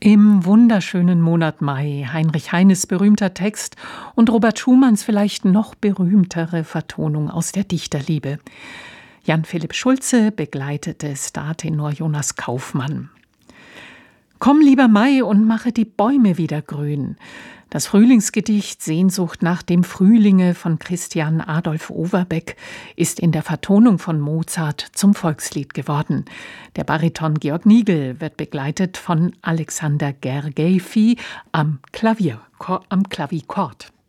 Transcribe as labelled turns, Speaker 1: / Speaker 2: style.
Speaker 1: Im wunderschönen Monat Mai, Heinrich Heines berühmter Text und Robert Schumanns vielleicht noch berühmtere Vertonung aus der Dichterliebe. Jan Philipp Schulze begleitete Startenor Jonas Kaufmann. Komm, lieber Mai, und mache die Bäume wieder grün. Das Frühlingsgedicht Sehnsucht nach dem Frühlinge von Christian Adolph Overbeck ist in der Vertonung von Mozart zum Volkslied geworden. Der Bariton Georg Nigel wird begleitet von Alexander Gergievi am Klavichord.